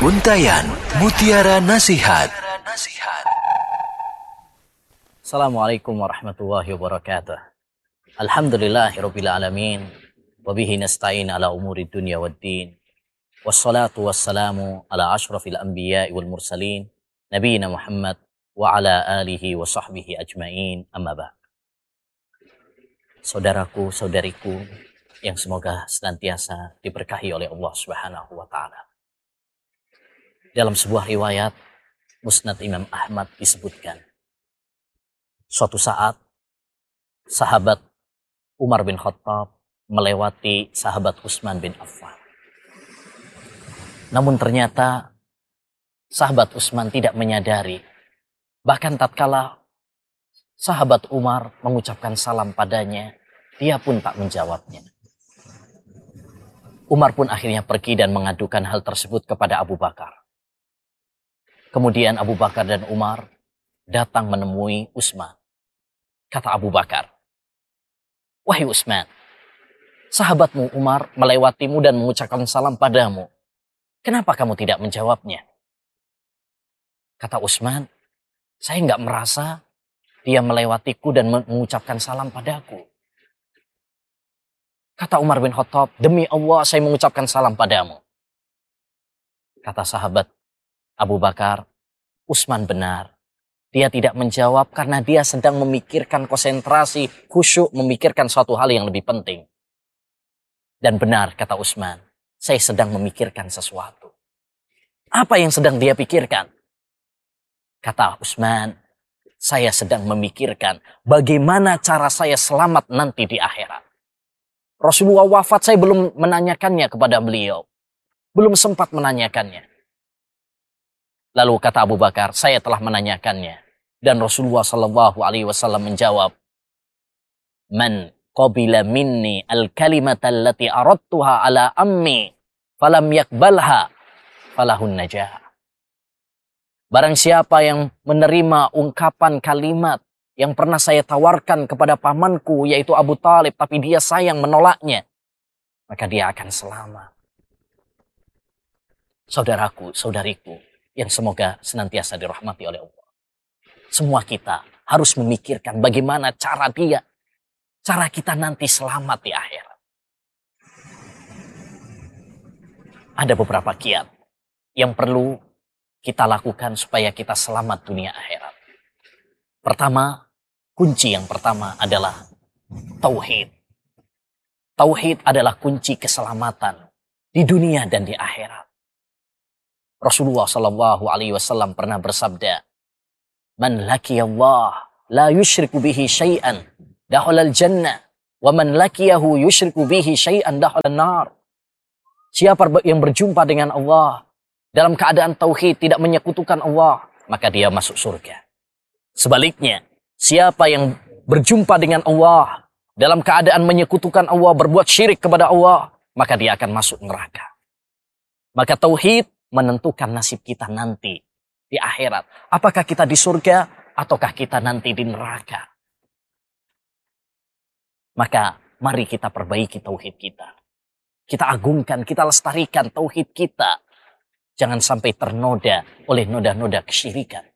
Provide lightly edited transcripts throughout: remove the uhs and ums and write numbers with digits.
Untayan Mutiara Nasihat. Assalamualaikum warahmatullahi wabarakatuh. Alhamdulillahirabbil alamin wa bihi nasta'in ala umuri dunya waddin. Wassalatu wassalamu ala asyrafil anbiya'i wal mursalin nabiyina Muhammad wa ala alihi wa sahbihi ajmain. Amma ba'd. Saudaraku, saudariku yang semoga senantiasa diberkahi oleh Allah Subhanahu wa taala. Dalam sebuah riwayat Musnad Imam Ahmad disebutkan, suatu saat sahabat Umar bin Khattab melewati sahabat Utsman bin Affan. Namun ternyata sahabat Utsman tidak menyadari, bahkan tatkala sahabat Umar mengucapkan salam padanya, dia pun tak menjawabnya. Umar pun akhirnya pergi dan mengadukan hal tersebut kepada Abu Bakar. Kemudian Abu Bakar dan Umar datang menemui Utsman. Kata Abu Bakar, "Wahai Utsman, sahabatmu Umar melewatimu dan mengucapkan salam padamu. Kenapa kamu tidak menjawabnya?" Kata Utsman, "Saya enggak merasa dia melewatiku dan mengucapkan salam padaku." Kata Umar bin Khattab, "Demi Allah saya mengucapkan salam padamu." Kata sahabat Abu Bakar, "Utsman benar. Dia tidak menjawab karena dia sedang memikirkan konsentrasi, khusyuk memikirkan suatu hal yang lebih penting." Dan benar kata Utsman, saya sedang memikirkan sesuatu. Apa yang sedang dia pikirkan? Kata Utsman, saya sedang memikirkan bagaimana cara saya selamat nanti di akhirat. Rasulullah wafat, saya belum menanyakannya kepada beliau. Belum sempat menanyakannya. Lalu kata Abu Bakar, saya telah menanyakannya. Dan Rasulullah SAW menjawab, "Man qabila minni al-kalimata allati aradtuha ala ammi falam yakbalha falahun najah." Barang siapa yang menerima ungkapan kalimat yang pernah saya tawarkan kepada pamanku, yaitu Abu Thalib, tapi dia sayang menolaknya, maka dia akan selamat. Saudaraku, saudariku, yang semoga senantiasa dirahmati oleh Allah. Semua kita harus memikirkan bagaimana cara kita nanti selamat di akhirat. Ada beberapa kiat yang perlu kita lakukan supaya kita selamat dunia akhirat. Pertama, kunci yang pertama adalah tauhid. Tauhid adalah kunci keselamatan di dunia dan di akhirat. Rasulullah SAW pernah bersabda, "Man laqiyallah la yusyriku bihi syai'an dakhalal jannah, wa man laqiyahu yusyriku bihi syai'an dakhalan nar." Siapa yang berjumpa dengan Allah dalam keadaan tauhid, tidak menyekutukan Allah, maka dia masuk surga. Sebaliknya, siapa yang berjumpa dengan Allah dalam keadaan menyekutukan Allah, berbuat syirik kepada Allah, maka dia akan masuk neraka. Maka tauhid menentukan nasib kita nanti di akhirat. Apakah kita di surga ataukah kita nanti di neraka? Maka mari kita perbaiki tauhid kita. Kita agungkan, kita lestarikan tauhid kita. Jangan sampai ternoda oleh noda-noda kesyirikan.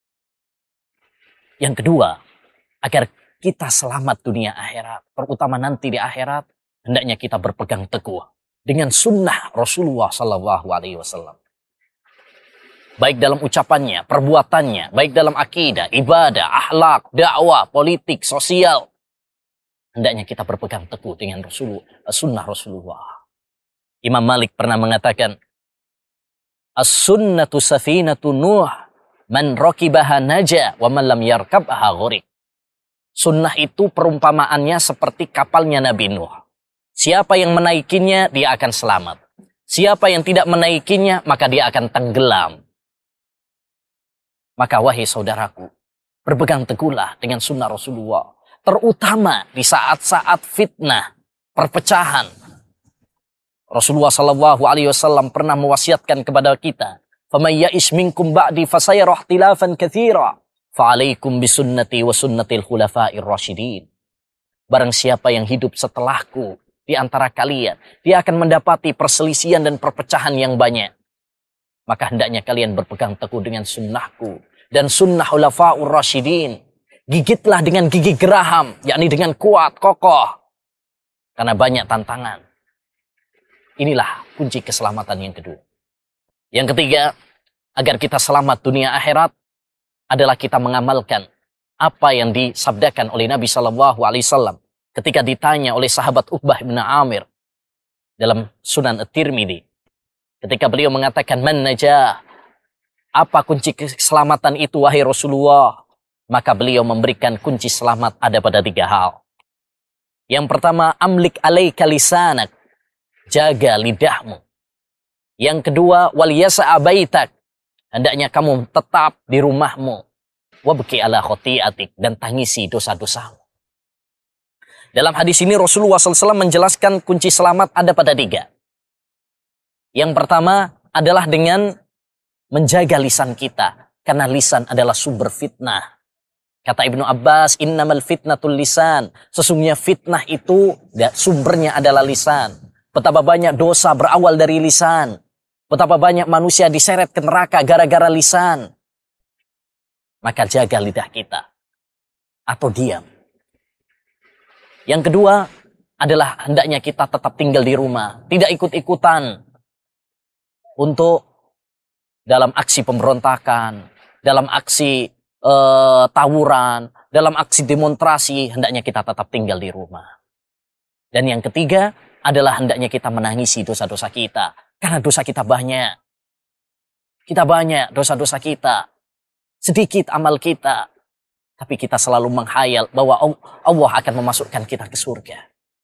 Yang kedua, agar kita selamat dunia akhirat, terutama nanti di akhirat, hendaknya kita berpegang teguh dengan sunnah Rasulullah SAW. Baik dalam ucapannya, perbuatannya, baik dalam akidah, ibadah, akhlak, dakwah, politik, sosial. Hendaknya kita berpegang teguh dengan sunnah Rasulullah. Imam Malik pernah mengatakan, "As-sunnatu safinatu Nuh, man rakibaha naja, wa man lam yarkabha gharik." Sunnah itu perumpamaannya seperti kapalnya Nabi Nuh. Siapa yang menaikinya, dia akan selamat. Siapa yang tidak menaikinya, maka dia akan tenggelam. Maka wahai saudaraku, berpegang teguhlah dengan sunnah Rasulullah. Terutama di saat-saat fitnah, perpecahan. Rasulullah SAW pernah mewasiatkan kepada kita, "Faman ya'ish minkum ba'di fasayara ikhtilafan katsira, fa'alaikum bisunnati wa sunnatil khulafa'ir rasyidin." Barang siapa yang hidup setelahku di antara kalian, dia akan mendapati perselisihan dan perpecahan yang banyak. maka hendaknya kalian berpegang teguh dengan sunnahku dan sunnah khulafaur rasyidin. Gigitlah dengan gigi geraham, yakni dengan kuat, kokoh. Karena banyak tantangan. Inilah kunci keselamatan yang kedua. Yang ketiga, agar kita selamat dunia akhirat adalah kita mengamalkan apa yang disabdakan oleh Nabi SAW ketika ditanya oleh sahabat Uqbah bin Amir dalam Sunan At-Tirmidzi. Ketika beliau mengatakan, man najah, apa kunci keselamatan itu wahai Rasulullah? Maka beliau memberikan kunci selamat ada pada 3 hal. Yang pertama, amlik alaika lisanak, jaga lidahmu. Yang kedua, wal yasa'a baitak, hendaknya kamu tetap di rumahmu. Wabki ala khoti'atik, dan tangisi dosa-dosamu. Dalam hadis ini Rasulullah SAW menjelaskan kunci selamat ada pada 3. Yang pertama adalah dengan menjaga lisan kita. Karena lisan adalah sumber fitnah. Kata Ibnu Abbas, innamal fitnatul lisan. Sesungguhnya fitnah itu sumbernya adalah lisan. Betapa banyak dosa berawal dari lisan. Betapa banyak manusia diseret ke neraka gara-gara lisan. Maka jaga lidah kita. Atau diam. Yang kedua adalah hendaknya kita tetap tinggal di rumah. Tidak ikut-ikutan untuk dalam aksi pemberontakan, dalam aksi tawuran, dalam aksi demonstrasi, hendaknya kita tetap tinggal di rumah. Dan yang ketiga adalah hendaknya kita menangisi dosa-dosa kita. Karena dosa kita banyak. Kita banyak dosa-dosa kita. Sedikit amal kita. Tapi kita selalu menghayal bahwa Allah akan memasukkan kita ke surga.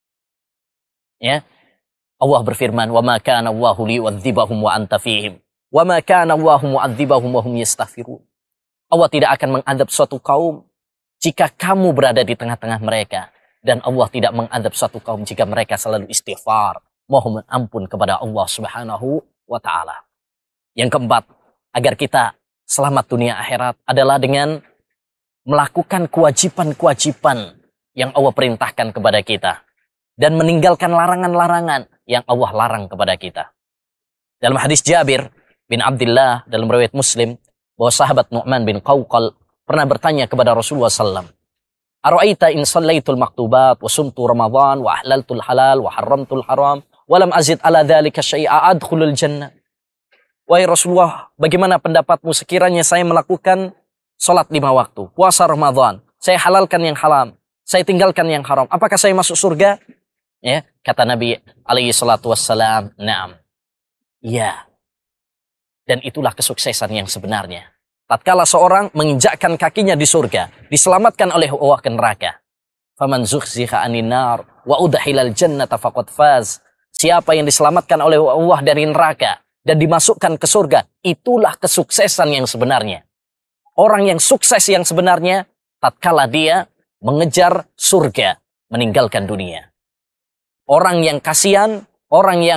Ya. Allah berfirman, "Wa ma kana Allahu liyu'adzibahum wa anta fihim, wa ma kana Allahu mu'adzibahum wa hum yastaghfirun." Allah tidak akan mengadab suatu kaum jika kamu berada di tengah-tengah mereka, dan Allah tidak mengadab suatu kaum jika mereka selalu istighfar, mohon ampun kepada Allah Subhanahu wa taala. Yang keempat, agar kita selamat dunia akhirat adalah dengan melakukan kewajiban-kewajiban yang Allah perintahkan kepada kita dan meninggalkan larangan-larangan yang Allah larang kepada kita. Dalam hadis Jabir bin Abdullah dalam riwayat Muslim, bahwa sahabat Nu'man bin Qawqal pernah bertanya kepada Rasulullah SAW, "Ara'aita in sallaitul maktubat wa sumtu Ramadan wa ahlaltul halal wa haramtul haram wa lam azid ala dzalika syai'a adkhulul jannah?" Wahai Rasulullah, bagaimana pendapatmu sekiranya saya melakukan salat 5 waktu, puasa Ramadan, saya halalkan yang haram, saya tinggalkan yang haram, apakah saya masuk surga? Ya, kata Nabi alaihi salatu wassalam, "Na'am." Ya. Dan itulah kesuksesan yang sebenarnya. Tatkala seorang menginjakkan kakinya di surga, diselamatkan oleh Allah ke neraka. Faman zuhziha 'anil nar wa udkhilal jannata faqad faz. Siapa yang diselamatkan oleh Allah dari neraka dan dimasukkan ke surga, itulah kesuksesan yang sebenarnya. Orang yang sukses yang sebenarnya tatkala dia mengejar surga, meninggalkan dunia. Orang yang kasihan, orang yang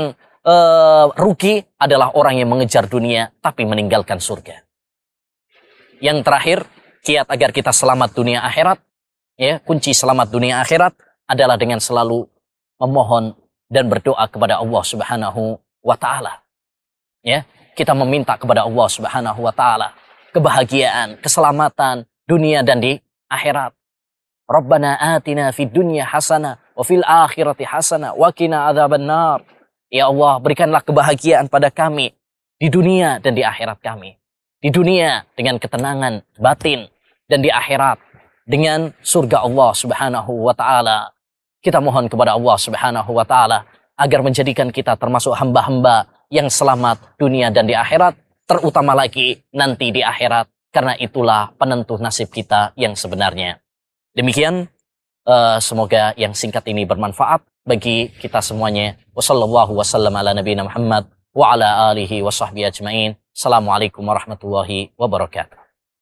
rugi adalah orang yang mengejar dunia tapi meninggalkan surga. Yang terakhir, kiat agar kita selamat dunia akhirat, ya, kunci selamat dunia akhirat adalah dengan selalu memohon dan berdoa kepada Allah Subhanahu wa taala. Ya, kita meminta kepada Allah Subhanahu wa taala kebahagiaan, keselamatan dunia dan di akhirat. Rabbana atina fid dunya hasanah wa fil akhirati hasanah wa qina adzabannar. Ya Allah, berikanlah kebahagiaan pada kami di dunia dan di akhirat kami. Di dunia dengan ketenangan batin dan di akhirat dengan surga Allah Subhanahu wa taala. Kita mohon kepada Allah Subhanahu wa taala agar menjadikan kita termasuk hamba-hamba yang selamat dunia dan di akhirat, terutama lagi nanti di akhirat, karena itulah penentu nasib kita yang sebenarnya. Demikian, semoga yang singkat ini bermanfaat bagi kita semuanya. Wassallallahu wasallam ala nabiyina Muhammad wa ala alihi wa sahbihi ajma'in. Assalamualaikum warahmatullahi wabarakatuh.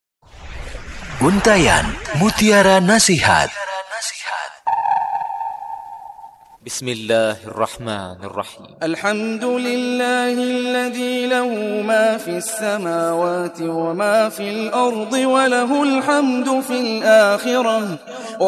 Untayan Mutiara Nasihat. Bismillahirrahmanirrahim. Alhamdulillahilladzi lahu ma fis samawati wa ma fil ardi wa lahul hamdu fil akhirah.